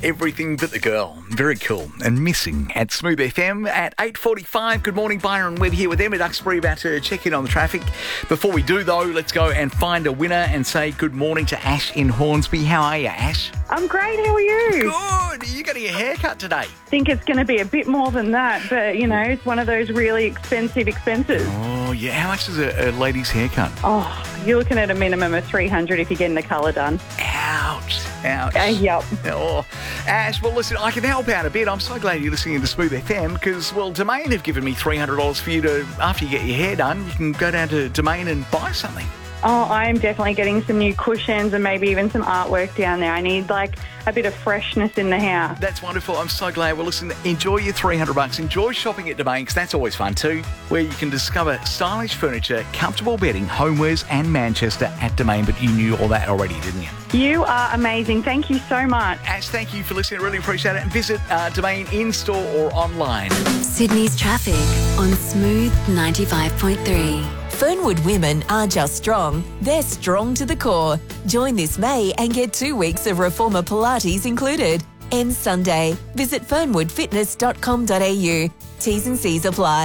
Everything But the Girl. Very cool. And Missing at Smooth FM at 8:45. Good morning, Byron Webb here with Emma Duxbury, about to check in on the traffic. Before we do, though, let's go and find a winner and say good morning to Ash in Hornsby. How are you, Ash? I'm great, how are you? Good. Are you getting a haircut today? I think it's going to be a bit more than that, but, you know, it's one of those really expensive expenses. Oh, yeah. How much is a lady's haircut? Oh, you're looking at a minimum of $300 if you're getting the colour done. Ouch. Yep. Oh, Ash, well, listen, I can help out a bit. I'm so glad you're listening to Smooth FM because, well, Domain have given me $300 for you to, after you get your hair done, you can go down to Domain and buy something. Oh, I'm definitely getting some new cushions and maybe even some artwork down there. I need, like, a bit of freshness in the house. That's wonderful. I'm so glad. Well, listen, enjoy your $300. Enjoy shopping at Domain because that's always fun too, where you can discover stylish furniture, comfortable bedding, homewares and Manchester at Domain. But you knew all that already, didn't you? You are amazing. Thank you so much. Ash, thank you for listening. I really appreciate it. And visit Domain in-store or online. Sydney's traffic on Smooth 95.3. Fernwood women aren't just strong, they're strong to the core. Join this May and get 2 weeks of Reformer Pilates included. Ends Sunday. Visit fernwoodfitness.com.au. T's and C's apply.